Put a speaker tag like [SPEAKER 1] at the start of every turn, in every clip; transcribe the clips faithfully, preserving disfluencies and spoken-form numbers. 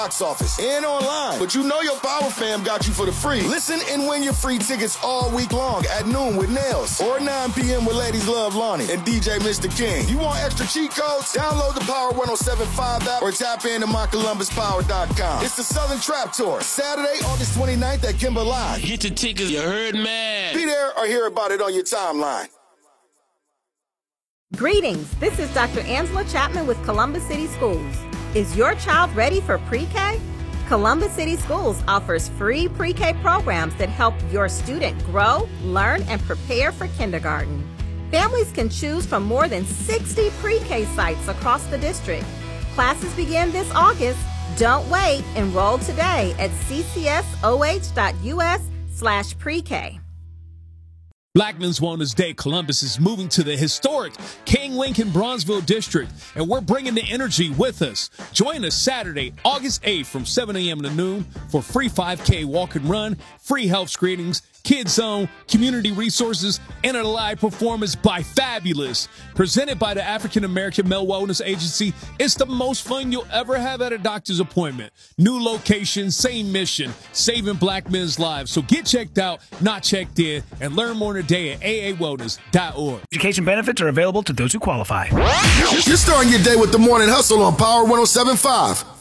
[SPEAKER 1] box office and online. But you know your Power Fam got you for the free. Listen and win your free tickets all week long at noon with Nails or nine p.m. with Ladies Love Lonnie and D J Mister King. You want extra cheat codes? Download the Power one oh seven point five app or tap into my columbus power dot com. It's the Southern Trap Tour, Saturday, August twenty-ninth at Kimber Live.
[SPEAKER 2] Get your tickets, you heard, man.
[SPEAKER 1] Be there or hear about it on your timeline.
[SPEAKER 3] Greetings, this is Doctor Angela Chapman with Columbus City Schools. Is your child ready for pre-K? Columbus City Schools offers free pre-K programs that help your student grow, learn, and prepare for kindergarten. Families can choose from more than sixty pre-K sites across the district. Classes begin this August. Don't wait. Enroll today at c c s o h dot u s slash pre-K.
[SPEAKER 4] Black Men's Wellness Day Columbus is moving to the historic King Lincoln Bronzeville District, and we're bringing the energy with us. Join us Saturday, August eighth from seven a.m. to noon for free five K walk and run, free health screenings, Kids Zone, community resources, and a live performance by Fabulous. Presented by the African American Male Wellness Agency, it's the most fun you'll ever have at a doctor's appointment. New location, same mission, saving black men's lives. So get checked out, not checked in, and learn more today at a a wellness dot org.
[SPEAKER 5] Education benefits are available to those who qualify.
[SPEAKER 1] You're starting your day with the Morning Hustle on Power one oh seven point five.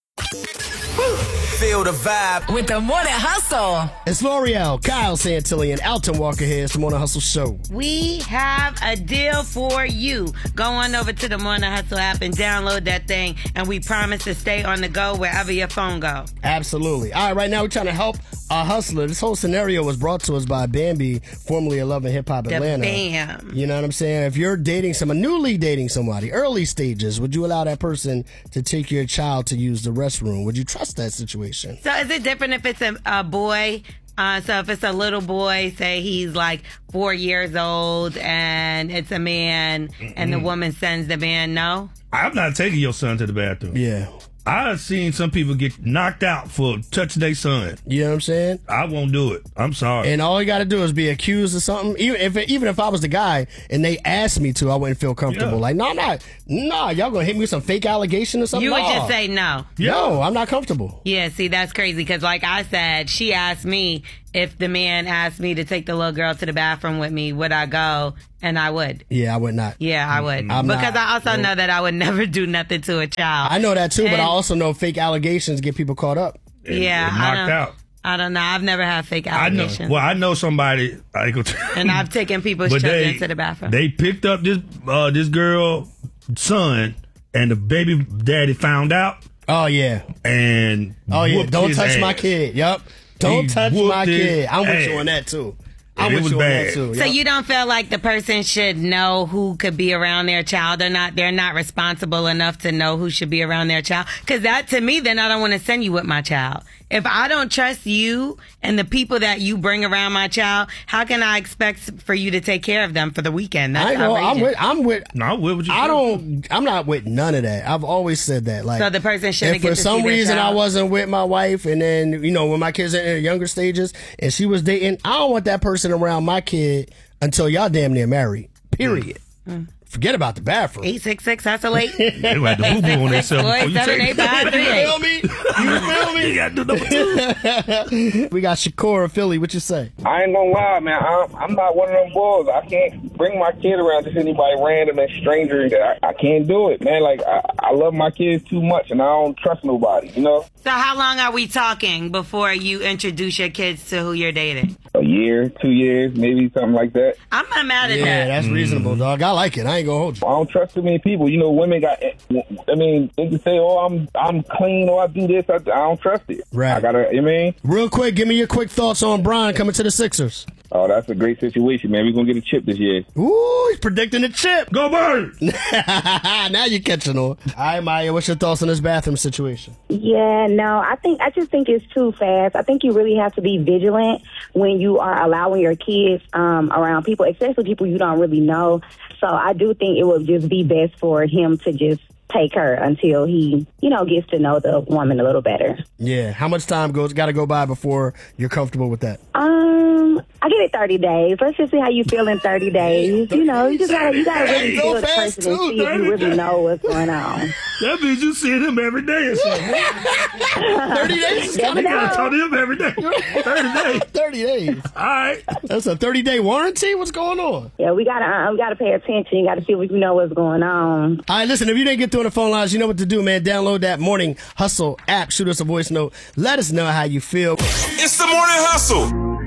[SPEAKER 6] Feel the vibe
[SPEAKER 7] with the Morning Hustle.
[SPEAKER 8] It's L'Oreal, Kyle Santilli, and Alton Walker here. It's the Morning Hustle Show.
[SPEAKER 9] We have a deal for you. Go on over to the Morning Hustle app and download that thing, and we promise to stay on the go wherever your phone goes.
[SPEAKER 8] Absolutely. All right, right now we're trying to help a hustler. This whole scenario was brought to us by Bambi, formerly of Love and Hip Hop Atlanta.
[SPEAKER 9] Bam.
[SPEAKER 8] You know what I'm saying? If you're dating someone, newly dating somebody, early stages, would you allow that person to take your child to use the restroom? Would you trust that situation?
[SPEAKER 9] So is it different if it's a, a boy? Uh, so if it's a little boy, say he's like four years old, and it's a man, mm-mm. and the woman sends the man no?
[SPEAKER 10] I'm not taking your son to the bathroom.
[SPEAKER 8] Yeah.
[SPEAKER 10] I've seen some people get knocked out for touching their son.
[SPEAKER 8] You know what I'm saying?
[SPEAKER 10] I won't do it. I'm sorry.
[SPEAKER 8] And all you got to do is be accused of something. Even if even if I was the guy and they asked me to, I wouldn't feel comfortable. Yeah. Like, no, I'm not. No, y'all going to hit me with some fake allegation or something?
[SPEAKER 9] You would
[SPEAKER 8] no.
[SPEAKER 9] just say no.
[SPEAKER 8] Yeah. No, I'm not comfortable.
[SPEAKER 9] Yeah, see, that's crazy because like I said, she asked me if the man asked me to take the little girl to the bathroom with me, would I go? And I would.
[SPEAKER 8] Yeah, I would not.
[SPEAKER 9] Yeah, I would.
[SPEAKER 8] I'm
[SPEAKER 9] because
[SPEAKER 8] not,
[SPEAKER 9] I also no. know that I would never do nothing to a child.
[SPEAKER 8] I know that too,
[SPEAKER 9] and,
[SPEAKER 8] but I also know fake allegations get people caught up.
[SPEAKER 10] And,
[SPEAKER 9] yeah,
[SPEAKER 10] and knocked
[SPEAKER 9] I don't,
[SPEAKER 10] out.
[SPEAKER 9] I don't know. I've never had fake allegations.
[SPEAKER 10] I know. Well, I know somebody. I go
[SPEAKER 9] and I've taken people's children they, to the bathroom.
[SPEAKER 10] They picked up this uh, this girl son, and the baby daddy found out.
[SPEAKER 8] Oh yeah.
[SPEAKER 10] And
[SPEAKER 8] oh yeah. Don't touch
[SPEAKER 10] ass.
[SPEAKER 8] my kid. Yep. Don't
[SPEAKER 10] he
[SPEAKER 8] touch my kid. I'm with
[SPEAKER 10] ass.
[SPEAKER 8] you on that too.
[SPEAKER 10] I'm with you on that too.
[SPEAKER 9] So you don't feel like the person should know who could be around their child or not? They're not responsible enough to know who should be around their child? Because that, to me, then I don't want to send you with my child. If I don't trust you and the people that you bring around my child, how can I expect for you to take care of them for the weekend? That's
[SPEAKER 8] I know.
[SPEAKER 9] outrageous.
[SPEAKER 8] I'm with. I'm with.
[SPEAKER 10] No, what would you?
[SPEAKER 8] I don't. I'm not with none of that. I've always said that. Like,
[SPEAKER 9] so the person shouldn't.
[SPEAKER 8] If
[SPEAKER 9] get
[SPEAKER 8] for
[SPEAKER 9] to
[SPEAKER 8] some
[SPEAKER 9] see
[SPEAKER 8] reason
[SPEAKER 9] child.
[SPEAKER 8] I wasn't with my wife, and then you know when my kids are in their younger stages, and she was dating, I don't want that person around my kid until y'all damn near married. Period. Mm. Forget about the bathroom.
[SPEAKER 9] eight six six, that's a late.
[SPEAKER 10] They had the boo-boo on themselves before you
[SPEAKER 9] seven eight five three eight.
[SPEAKER 8] You feel me? You feel me?
[SPEAKER 10] You got to do number two.
[SPEAKER 8] We got Shakur in Philly. What you say?
[SPEAKER 11] I ain't gonna lie, man. I'm, I'm not one of them boys. I can't bring my kid around just anybody random and stranger. I, I can't do it, man. Like, I, I love my kids too much, and I don't trust nobody, you know?
[SPEAKER 9] So how long are we talking before you introduce your kids to who you're dating?
[SPEAKER 11] A year, two years, maybe something like that.
[SPEAKER 9] I'm not mad at
[SPEAKER 8] yeah,
[SPEAKER 9] that.
[SPEAKER 8] Yeah, that's reasonable, dog. I like it. I ain't gonna hold you.
[SPEAKER 11] I don't trust too many people. You know, women got, I mean, they can say, oh, I'm I'm clean, or I do this. I, I don't trust it.
[SPEAKER 8] Right.
[SPEAKER 11] I gotta, you know what I mean?
[SPEAKER 8] Real quick, give me your quick thoughts on Bron coming to the Sixers.
[SPEAKER 11] Oh, that's a great situation, man. We're going to get a chip this year.
[SPEAKER 8] Ooh, he's predicting a chip.
[SPEAKER 10] Go Bird!
[SPEAKER 8] Now you're catching on. All right, Maya, what's your thoughts on this bathroom situation?
[SPEAKER 12] Yeah, no, I think, I just think it's too fast. I think you really have to be vigilant when you are allowing your kids um, around people, especially people you don't really know. So I do think it would just be best for him to just take her until he, you know, gets to know the woman a little better.
[SPEAKER 8] Yeah. How much time goes got to go by before you're comfortable with that?
[SPEAKER 12] Um, I give it thirty days. Let's just see how you feel in thirty days. You know, you just gotta, you gotta really feel the person and see if you really know what's going on.
[SPEAKER 10] That means you see him every day or something.
[SPEAKER 8] thirty days?
[SPEAKER 10] You gotta talk to him every day. thirty days.
[SPEAKER 8] thirty days.
[SPEAKER 10] All right.
[SPEAKER 8] That's a thirty-day warranty? What's going on?
[SPEAKER 12] Yeah, we gotta, uh, we gotta pay attention. You gotta see if you know what's going on.
[SPEAKER 8] All right, listen, if you didn't get through on the phone lines, you know what to do, man. Download that Morning Hustle app. Shoot us a voice note. Let us know how you feel.
[SPEAKER 1] It's the Morning Hustle.